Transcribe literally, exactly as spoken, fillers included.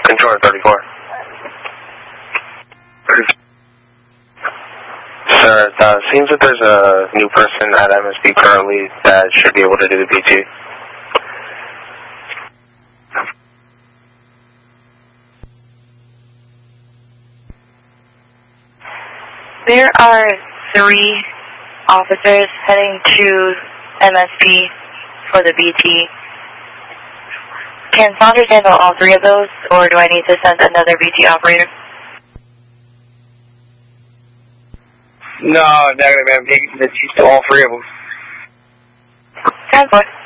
Controller thirty-four. Sir, it uh, seems that there's a new person at M S P currently that should be able to do the B T. There are three officers heading to M S P for the B T. Can Saunders handle all three of those, or do I need to send another B T operator? No, negative, ma'am. She's all three of them. ten four.